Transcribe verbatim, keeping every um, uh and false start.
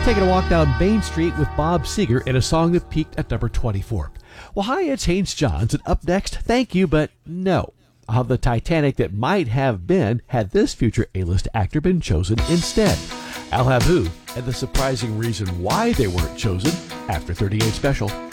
Taking a walk down Main Street with Bob Seger in a song that peaked at number twenty-four. Well, hi, it's Haynes Johns, and up next, thank you, but no. How the Titanic that might have been had this future A-list actor been chosen instead. I'll have who and the surprising reason why they weren't chosen after thirty-eight Special.